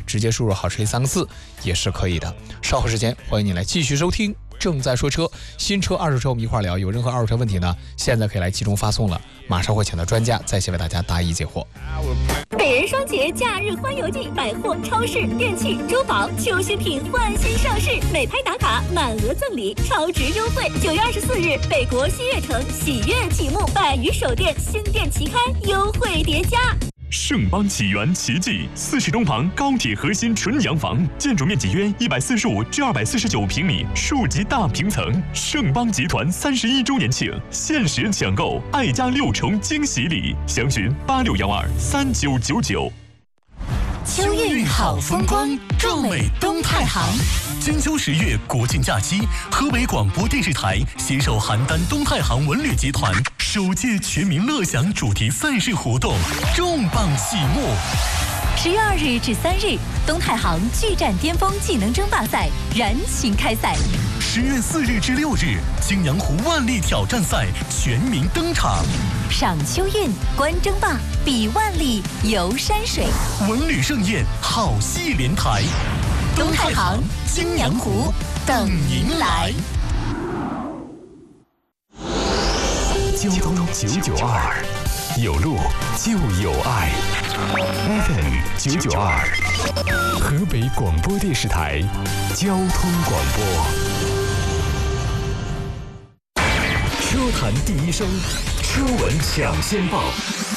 直接输入好车3个字也是可以的。稍后时间欢迎你来继续收听正在说车，新车二手车我们一块聊，有任何二手车问题呢，现在可以来集中发送了，马上会请到专家在线为大家答疑解惑。 北人双节假日欢游季，百货、超市、电器、珠宝、秋新品换新上市，美拍打卡满额赠礼，超值优惠。9月24日，北国新悦城喜悦启幕，100余手店新店齐开，优惠叠加。 盛邦启源奇迹，40东旁高铁核心纯洋房，建筑面积约145至249平米，数级大平层。盛邦集团31周年庆，限时抢购爱家6重惊喜礼，详询86123999。 秋韵好风光，壮美东太行。金秋10月国庆假期，河北广播电视台携手邯郸东太行文旅集团首届全民乐享主题赛事活动重磅启幕。 10月2日至3日，东太行巨战巅峰技能争霸赛燃情开赛。 10月4日至6日，泾阳湖万历挑战赛全民登场。 赏秋韵，观争霸，比万历，游山水， 文旅盛宴，好戏连台。 东太行泾阳湖等您来。 交通992，有路就有爱。FM 992，河北广播电视台交通广播。车坛第一声，车闻抢先报。